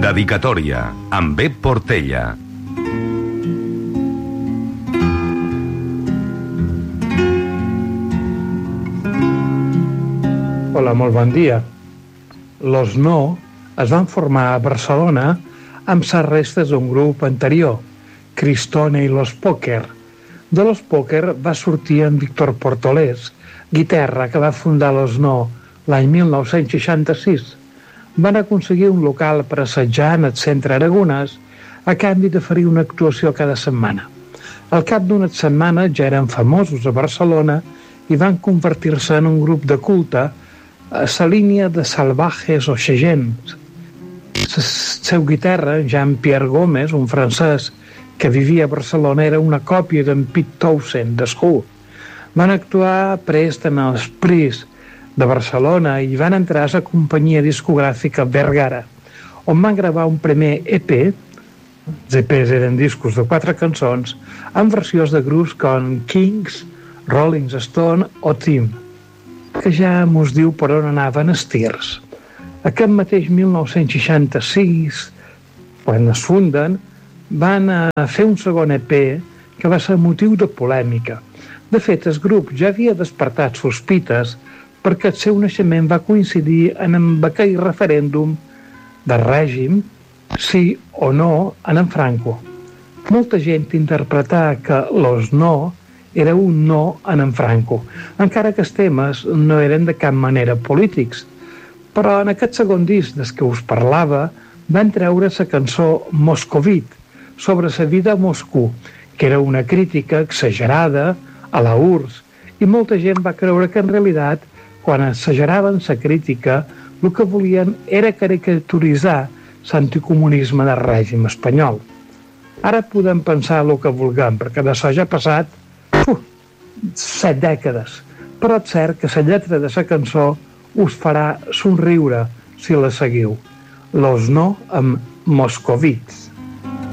Dedicatòria amb Bep Portella. Hola, molt bon dia. Los No es van formar a Barcelona amb les restes d'un grup anterior, Cristone i Los Poker. De Los Poker va sortir en Víctor Portolés, guitarra que va fundar Los No l'any 1966. Van aconseguir un local per assetjar en el centre Aragonès a canvi de fer una actuació cada setmana. Al cap d'unes setmanes ja eren famosos a Barcelona i van convertir-se en un grup de culte a la línia de salvajes o xegents. El seu guitarra, Jean-Pierre Gómez, un francès que vivia a Barcelona, era una còpia d'en Pete Townshend, de Who. Van actuar prest en els Pris de Barcelona i van entrar a la companyia discogràfica Vergara, on van gravar un primer EP. Els EPs eren discos de 4 cançons amb versions de grups com Kings, Rolling Stone o Tim, que ja mos diu per on anaven els tirs. Aquest mateix 1966, quan es funden, van fer un segon EP que va ser motiu de polèmica. De fet, el grup ja havia despertat sospites perquè el seu naixement va coincidir amb aquell referèndum de règim, sí o no, en Franco. Molta gent interpretà que Los No era un no en Franco, encara que els temes no eren de cap manera polítics. Però en aquest segon disc des que us parlava van treure la cançó Moscovit, sobre la vida a Moscou, que era una crítica exagerada a la URSS, i molta gent va creure que en realitat, quan exageraven la crítica, el que volien era caricaturitzar l'anticomunisme del règim espanyol. Ara podem pensar el que vulguem, perquè d'això ja ha passat 7 dècades, però és cert que la lletra de la cançó us farà somriure si la seguiu. Los No amb Moscovits.